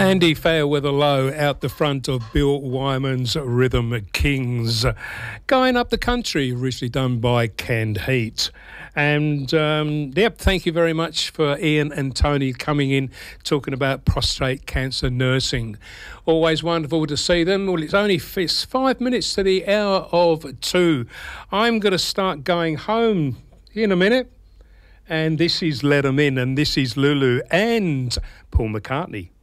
Andy Fairweather Low out the front of Bill Wyman's Rhythm Kings. Going Up the Country, originally done by Canned Heat. And, thank you very much for Ian and Tony coming in, talking about prostate cancer nursing. Always wonderful to see them. Well, it's 5 minutes to the hour of 2. I'm going to start going home in a minute. And this is Let 'Em In, and this is Lulu and Paul McCartney.